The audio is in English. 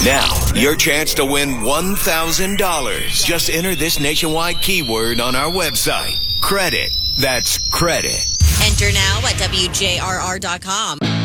Now, your chance to win $1,000. Just enter this nationwide keyword on our website. Credit. That's credit. Enter now at WJRR.com.